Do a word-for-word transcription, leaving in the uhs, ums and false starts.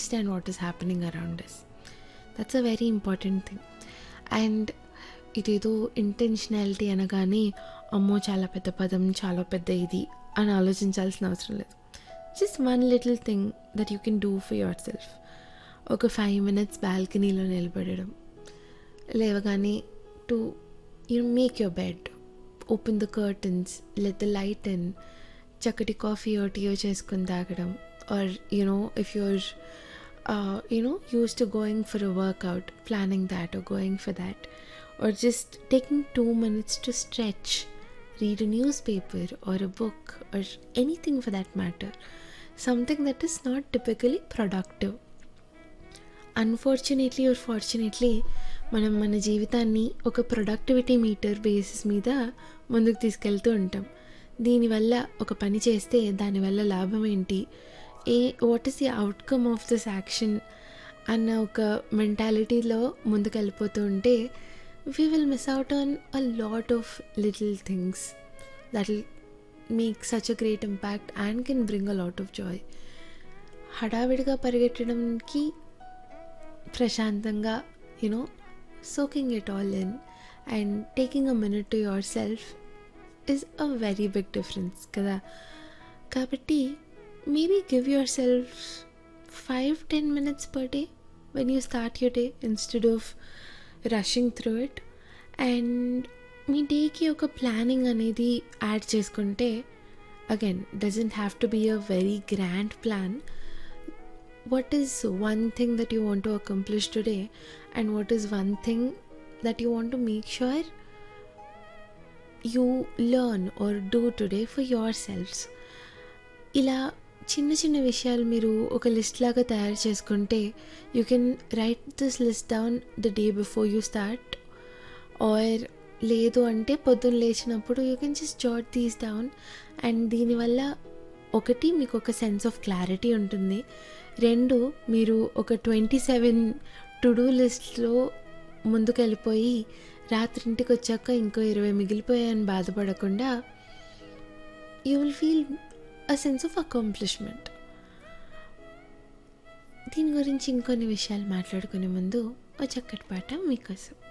Understand what is happening around us. That's a very important thing. And ఇదేదో intentionality అనగానే అమ్మో చాలా పెద్ద పదం, చాలా పెద్ద ఇది అని ఆలోచించాల్సిన అవసరం లేదు. Just one little thing that you can do for your self. ఒక ఫైవ్ మినిట్స్ బాల్కనీలో నిలబడడం, లేవగానే to you make your bed, open the curtains, let the light in, చక్కటి కాఫీ ఓ టీయో చేసుకొని తాగడం, are you know if you're you know use to going for a work out, planning that or going for that, or just taking two minutes to stretch, read a newspaper or a book or anything for that matter, something that is not typically productive. Unfortunately are fortunately మనం మన జీవితాన్ని ఒక productivity metre basis మీద ముందుకు తీసుకెళ్తూ ఉంటాం. దీనివల్ల ఒక పని చేస్తే దానివల్ల లాభం ఏంటి, ఏ what is the outcome of this action అన్న ఒక మెంటాలిటీలో ముందుకు వెళ్ళిపోతూ ఉంటే we will miss out on a lot of little things that will make such a great impact and can bring a lot of joy. హడావిడిగా పరిగెట్టడంకి ప్రశాంతంగా you know soaking it all in and taking a minute to yourself is a very big difference కదా. కాబట్టి maybe give yourself five to ten minutes per day when you start your day instead of rushing through it. And మీ డేకి ఒక planning అనేది add చేసుకుంటే, again doesn't have to be a very grand plan. What is one thing that you want to accomplish today and what is one thing that you want to make sure you learn or do today for your shelves. ఇలా చిన్న చిన్న విషయాలు మీరు ఒక list లాగా తయారు చేసుకుంటే you can write this list down the day before you start, are లేదు అంటే పొద్దున్న లేచినప్పుడు you can just Jat these down. And దీనివల్ల ఒకటి మీకు ఒక సెన్స్ ఆఫ్ క్లారిటీ ఉంటుంది, రెండు మీరు ఒక ట్వంటీ సెవెన్ టు డూ లిస్ట్లో ముందుకు వెళ్ళిపోయి రాత్రి ఇంటికి వచ్చాక ఇంకో ఇరవై మిగిలిపోయాయని బాధపడకుండా you will feel a sense of accomplishment. దీని గురించి ఇంకొన్ని విషయాలు మాట్లాడుకునే ముందు ఒక చక్కటి పాట మీకోసం.